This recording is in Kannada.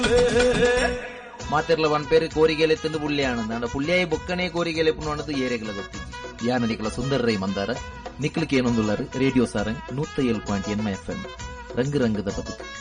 ಮಾತಿರ್ಲ ಒಂದ್ ಪೇರು ಕೋರಿಗೆಲೆ ತಿಂದು ಪುಳ್ಳಿ ಆನಂದ ಪುಳ್ಳಿಯಾಯಿ ಬೊಕ್ಕನೆ ಕೋರಿಗೆಲೆ ಪುಣ್ಣದು ಏರೆಗಳ ಗೊತ್ತಿದ್ದಿ ಯಾನ ನಿಕಲ ಸುಂದರ ರೈ ಮಂದಾರ ನಿಕ್ಲಿಕ್ಕೆ ಏನೊಂದುಳ್ಳಾರು ರೇಡಿಯೋ ಸಾರಂಗ್ 107.8 FM ರಂಗು ರಂಗದ ಬದುಕು.